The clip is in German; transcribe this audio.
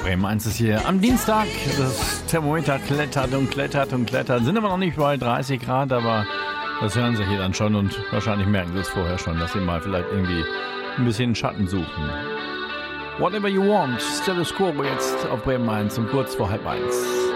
Bremen 1 ist hier am Dienstag. Das Thermometer klettert und klettert und klettert. Sind aber noch nicht bei 30 Grad, aber das hören Sie hier dann schon und wahrscheinlich merken Sie es vorher schon, dass Sie mal vielleicht irgendwie ein bisschen Schatten suchen. Whatever you want, Status Quo jetzt auf Bremen 1 um kurz vor 12:30.